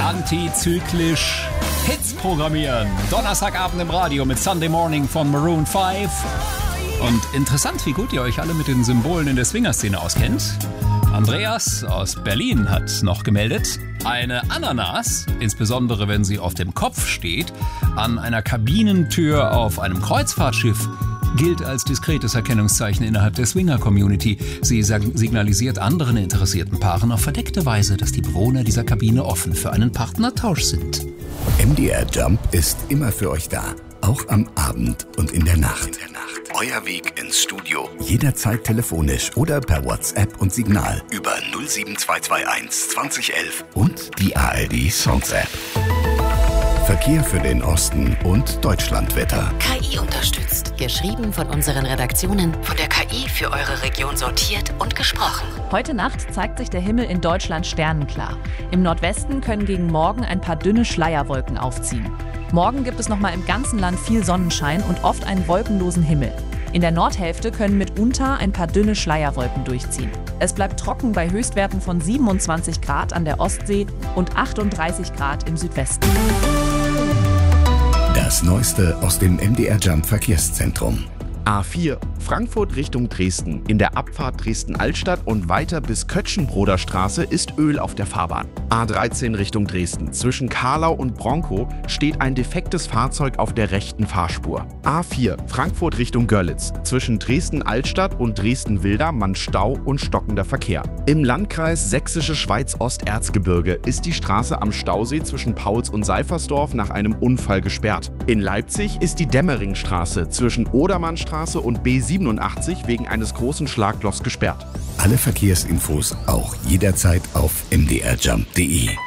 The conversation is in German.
Antizyklisch Hits programmieren. Donnerstagabend im Radio mit Sunday Morning von Maroon 5. Und interessant, wie gut ihr euch alle mit den Symbolen in der Swingerszene auskennt. Andreas aus Berlin hat noch gemeldet, eine Ananas, insbesondere wenn sie auf dem Kopf steht, an einer Kabinentür auf einem Kreuzfahrtschiff, gilt als diskretes Erkennungszeichen innerhalb der Swinger-Community. Sie signalisiert anderen interessierten Paaren auf verdeckte Weise, dass die Bewohner dieser Kabine offen für einen Partnertausch sind. MDR Jump ist immer für euch da, auch am Abend und in der Nacht. Euer Weg ins Studio. Jederzeit telefonisch oder per WhatsApp und Signal über 07221 2011 und die ARD Songs App. Verkehr für den Osten und Deutschlandwetter. KI unterstützt. Geschrieben von unseren Redaktionen, von der KI für eure Region sortiert und gesprochen. Heute Nacht zeigt sich der Himmel in Deutschland sternenklar. Im Nordwesten können gegen Morgen ein paar dünne Schleierwolken aufziehen. Morgen gibt es nochmal im ganzen Land viel Sonnenschein und oft einen wolkenlosen Himmel. In der Nordhälfte können mitunter ein paar dünne Schleierwolken durchziehen. Es bleibt trocken bei Höchstwerten von 27 Grad an der Ostsee und 38 Grad im Südwesten. Das Neueste aus dem MDR Jump Verkehrszentrum. A4 Frankfurt Richtung Dresden. In der Abfahrt Dresden-Altstadt und weiter bis Kötschenbroder Straße ist Öl auf der Fahrbahn. A13 Richtung Dresden. Zwischen Karlau und Bronkow steht ein defektes Fahrzeug auf der rechten Fahrspur. A4 Frankfurt Richtung Görlitz. Zwischen Dresden-Altstadt und Dresden-Wildermann Stau und stockender Verkehr. Im Landkreis Sächsische Schweiz-Osterzgebirge ist die Straße am Stausee zwischen Pauls und Seifersdorf nach einem Unfall gesperrt. In Leipzig ist die Dämmeringstraße zwischen Odermannstraße und B87 wegen eines großen Schlaglochs gesperrt. Alle Verkehrsinfos auch jederzeit auf mdrjump.de.